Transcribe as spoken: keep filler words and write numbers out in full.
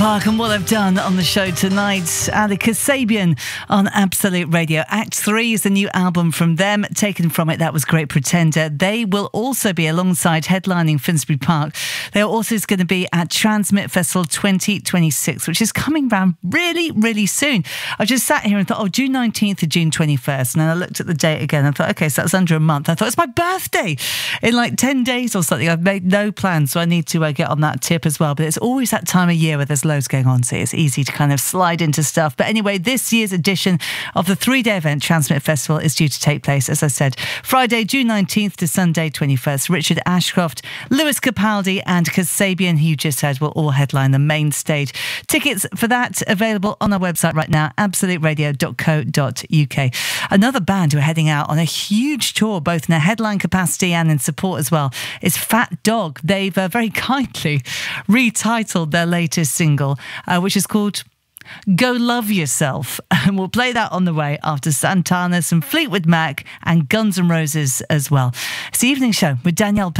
Park and what I've done on the show tonight. Ali Kasabian on Absolute Radio. Act three is the new album from them. Taken from it, that was Great Pretender. They will also be alongside headlining Finsbury Park. They're also going to be at Transmit Festival twenty twenty-six, which is coming round really, really soon. I just sat here and thought, oh, June nineteenth to June twenty-first. And then I looked at the date again and thought, okay, so that's under a month. I thought, it's my birthday in like ten days or something. I've made no plans, so I need to uh, get on that tip as well. But it's always that time of year where there's loads going on, so it's easy to kind of slide into stuff. But anyway, this year's edition of the three-day event, Transmit Festival, is due to take place, as I said, Friday, June nineteenth to Sunday, twenty-first. Richard Ashcroft, Lewis Capaldi and Kasabian, who you just heard, will all headline the main stage. Tickets for that available on our website right now, absolute radio dot co dot uk. Another band who are heading out on a huge tour, both in a headline capacity and in support as well, is Fat Dog. They've uh, very kindly retitled their latest single, Uh, which is called Go Love Yourself. And we'll play that on the way after Santana, some Fleetwood Mac and Guns N' Roses as well. It's the evening show with Danielle